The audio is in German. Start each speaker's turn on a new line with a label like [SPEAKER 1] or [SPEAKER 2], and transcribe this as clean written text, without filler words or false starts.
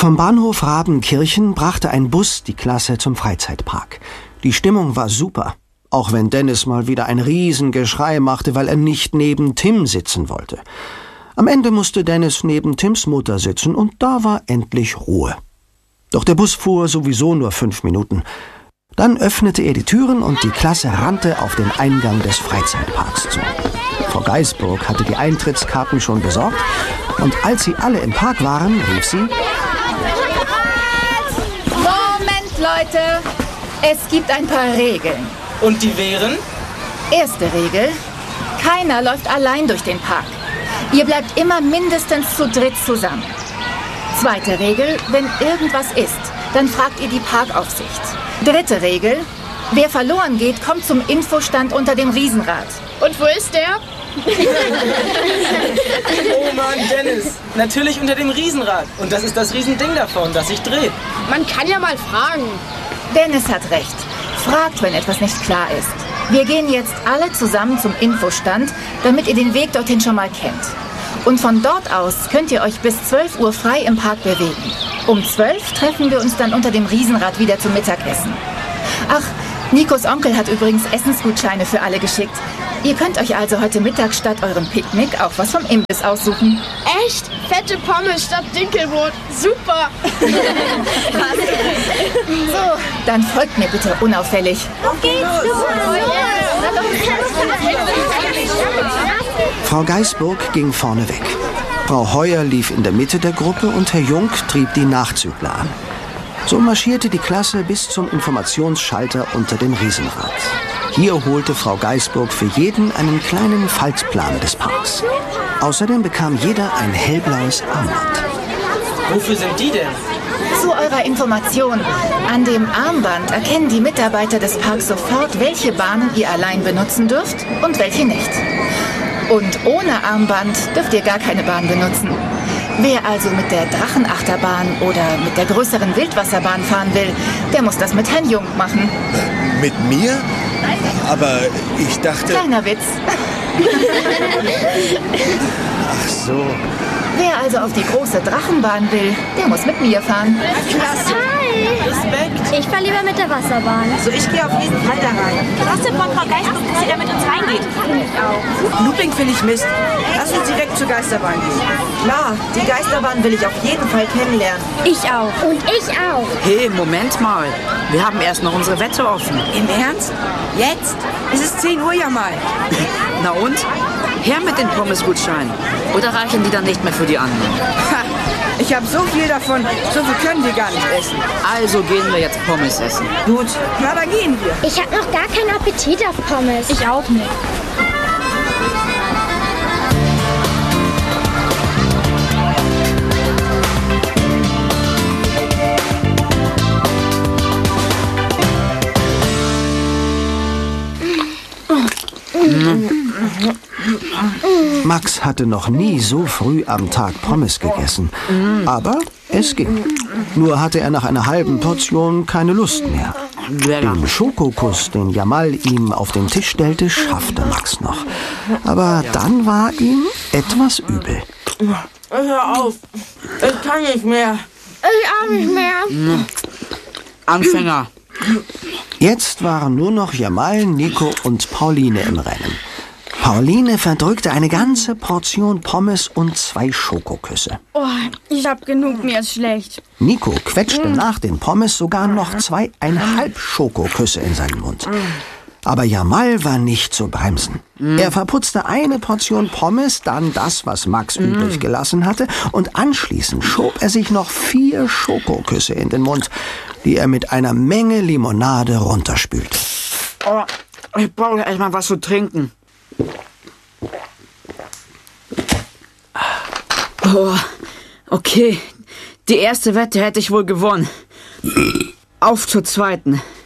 [SPEAKER 1] Vom Bahnhof Rabenkirchen brachte ein Bus die Klasse zum Freizeitpark. Die Stimmung war super, auch wenn Dennis mal wieder ein Riesengeschrei machte, weil er nicht neben Tim sitzen wollte. Am Ende musste Dennis neben Tims Mutter sitzen und da war endlich Ruhe. Doch der Bus fuhr sowieso nur 5 Minuten. Dann öffnete er die Türen und die Klasse rannte auf den Eingang des Freizeitparks zu. Frau Geisburg hatte die Eintrittskarten schon besorgt und als sie alle im Park waren, rief sie:
[SPEAKER 2] Moment, Leute! Es gibt ein paar Regeln.
[SPEAKER 3] Und die wären?
[SPEAKER 2] Erste Regel: keiner läuft allein durch den Park. Ihr bleibt immer mindestens zu dritt zusammen. Zweite Regel: wenn irgendwas ist, dann fragt ihr die Parkaufsicht. Dritte Regel: wer verloren geht, kommt zum Infostand unter dem Riesenrad.
[SPEAKER 4] Und wo ist der?
[SPEAKER 3] Oh Mann, Dennis. Natürlich unter dem Riesenrad. Und das ist das Riesending davon, das sich dreht.
[SPEAKER 4] Man kann ja mal fragen.
[SPEAKER 2] Dennis hat recht. Fragt, wenn etwas nicht klar ist. Wir gehen jetzt alle zusammen zum Infostand, damit ihr den Weg dorthin schon mal kennt. Und von dort aus könnt ihr euch bis 12 Uhr frei im Park bewegen. Um 12 treffen wir uns dann unter dem Riesenrad wieder zum Mittagessen. Ach, Nikos Onkel hat übrigens Essensgutscheine für alle geschickt. Ihr könnt euch also heute Mittag statt eurem Picknick auch was vom Imbiss aussuchen.
[SPEAKER 4] Echt? Fette Pommes statt Dinkelbrot. Super!
[SPEAKER 2] So, dann folgt mir bitte unauffällig.
[SPEAKER 4] Auf geht's!
[SPEAKER 1] Frau Geisburg ging vorne weg. Frau Heuer lief in der Mitte der Gruppe und Herr Jung trieb die Nachzügler an. So marschierte die Klasse bis zum Informationsschalter unter dem Riesenrad. Hier holte Frau Geisburg für jeden einen kleinen Faltplan des Parks. Außerdem bekam jeder ein hellblaues Armband.
[SPEAKER 3] Wofür sind die denn?
[SPEAKER 2] Zu eurer Information: an dem Armband erkennen die Mitarbeiter des Parks sofort, welche Bahnen ihr allein benutzen dürft und welche nicht. Und ohne Armband dürft ihr gar keine Bahn benutzen. Wer also mit der Drachenachterbahn oder mit der größeren Wildwasserbahn fahren will, der muss das mit Herrn Jung machen.
[SPEAKER 5] Mit mir? Aber ich dachte...
[SPEAKER 2] Kleiner Witz.
[SPEAKER 5] Ach so.
[SPEAKER 2] Wer also auf die große Drachenbahn will, der muss mit mir fahren.
[SPEAKER 4] Klasse!
[SPEAKER 3] Respekt!
[SPEAKER 6] Ich fahre lieber mit der Wasserbahn.
[SPEAKER 7] So, ich gehe auf jeden Fall da rein.
[SPEAKER 8] Klasse von Frau Geisburg, dass sie da mit uns reingeht.
[SPEAKER 7] Looping finde ich Mist. Lass uns direkt zur Geisterbahn gehen. Klar, die Geisterbahn will ich auf jeden Fall kennenlernen.
[SPEAKER 6] Ich auch. Und ich auch.
[SPEAKER 9] Hey, Moment mal. Wir haben erst noch unsere Wette offen.
[SPEAKER 7] Im Ernst? Jetzt? Es ist 10 Uhr ja mal.
[SPEAKER 9] Na und? Her mit den Pommesgutscheinen. Oder reichen die dann nicht mehr für die anderen?
[SPEAKER 7] Ha, ich habe so viel davon. So viel können wir gar nicht essen.
[SPEAKER 9] Also gehen wir jetzt Pommes essen.
[SPEAKER 7] Gut, na dann gehen wir.
[SPEAKER 6] Ich habe noch gar keinen Appetit auf Pommes.
[SPEAKER 4] Ich auch nicht.
[SPEAKER 1] Max hatte noch nie so früh am Tag Pommes gegessen. Aber es ging. Nur hatte er nach einer halben Portion keine Lust mehr. Den Schokokuss, den Jamal ihm auf den Tisch stellte, schaffte Max noch. Aber dann war ihm etwas übel.
[SPEAKER 7] Hör auf. Ich kann nicht mehr.
[SPEAKER 4] Ich auch nicht mehr.
[SPEAKER 9] Anfänger.
[SPEAKER 1] Jetzt waren nur noch Jamal, Nico und Pauline im Rennen. Pauline verdrückte eine ganze Portion Pommes und 2 Schokoküsse.
[SPEAKER 4] Oh, ich hab genug, mir ist schlecht.
[SPEAKER 1] Nico quetschte nach den Pommes sogar noch 2,5 Schokoküsse in seinen Mund. Aber Jamal war nicht zu bremsen. Er verputzte eine Portion Pommes, dann das, was Max übrig gelassen hatte, und anschließend schob er sich noch 4 Schokoküsse in den Mund, die er mit einer Menge Limonade runterspülte.
[SPEAKER 9] Oh, ich brauche erst mal was zu trinken. Oh, okay. Die erste Wette hätte ich wohl gewonnen. Auf zur zweiten.